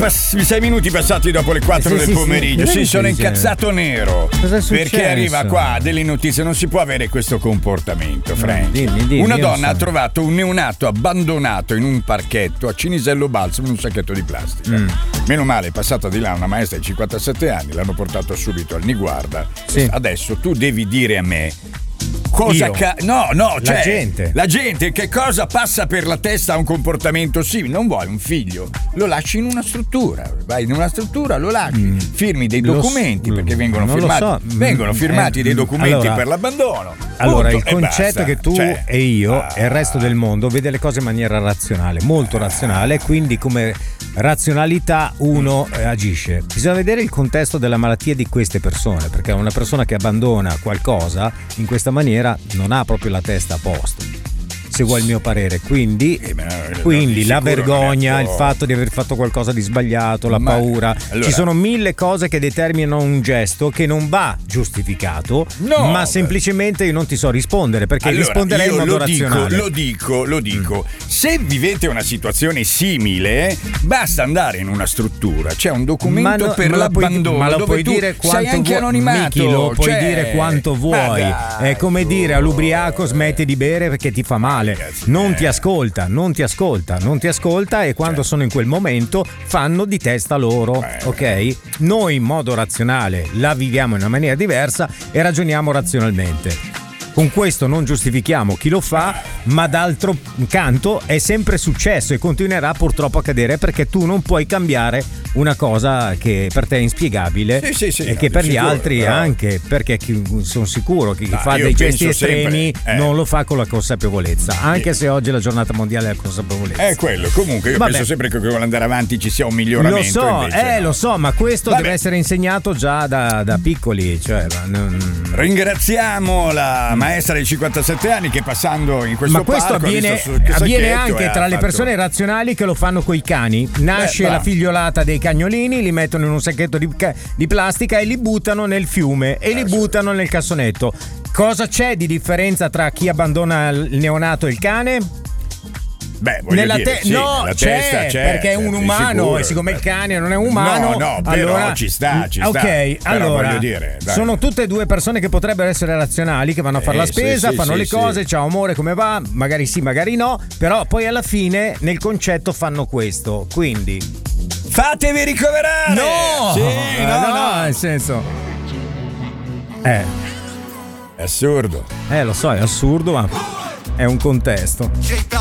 6 minuti passati dopo le 4 del pomeriggio. Sì, sono incazzato nero. Cosa è successo? Perché arriva qua delle notizie. Non si può avere questo comportamento, Frank. Dimmi, una donna ha trovato un neonato abbandonato in un parchetto a Cinisello Balsamo in un sacchetto di plastica. Meno male, è passata di là una maestra di 57 anni, l'hanno portato subito al Niguarda. Sì. Adesso tu devi dire a me cosa la gente che cosa passa per la testa a un comportamento simile. Non vuoi un figlio, lo lasci in una struttura, vai in una struttura, lo lasci, firmi dei documenti perché vengono firmati dei documenti per l'abbandono. Allora, punto, il concetto è che tu e io e il resto del mondo vede le cose in maniera razionale, molto razionale, quindi come razionalità uno agisce. Bisogna vedere il contesto della malattia di queste persone, perché una persona che abbandona qualcosa in questa maniera non ha proprio la testa a posto, se vuoi il mio parere. Quindi la vergogna, il fatto di aver fatto qualcosa di sbagliato, la paura, ci sono 1000 cose che determinano un gesto che non va giustificato, ma semplicemente io non ti so rispondere, perché risponderei in modo razionale. Lo dico. Se vivete una situazione simile, basta andare in una struttura, c'è un documento per l'abbandono, ma lo dove puoi tu dire quanto sei anche anonimato, Miki, lo puoi dire quanto vuoi. È come dire all'ubriaco smetti di bere perché ti fa male. Non ti ascolta e quando sono in quel momento fanno di testa loro, ok? Noi in modo razionale la viviamo in una maniera diversa e ragioniamo razionalmente. Con questo non giustifichiamo chi lo fa, ma d'altro canto è sempre successo e continuerà purtroppo a accadere, perché tu non puoi cambiare una cosa che per te è inspiegabile e che per gli altri però anche, perché sono sicuro che chi fa dei gesti estremi non lo fa con la consapevolezza, anche se oggi è la giornata mondiale della consapevolezza. È quello, comunque io penso sempre che con andare avanti ci sia un miglioramento. Lo so, ma questo deve essere insegnato già da piccoli, cioè ringraziamo la maestra di 57 anni che passando in questo questo avviene anche tra le persone razionali che lo fanno coi cani. Nasce la figliolata dei cagnolini, li mettono in un sacchetto di plastica e li buttano nel fiume e li buttano nel cassonetto. Cosa c'è di differenza tra chi abbandona il neonato e il cane? Testa c'è, perché è un umano e siccome il cane non è umano, però allora ci sta. Ok, però allora voglio dire, sono tutte e due persone che potrebbero essere razionali, che vanno a fare la spesa, fanno le cose, ciao amore, come va? Magari sì, magari no, però poi alla fine nel concetto fanno questo, quindi fatevi ricoverare! No, nel senso è assurdo. Lo so, è assurdo, ma è un contesto.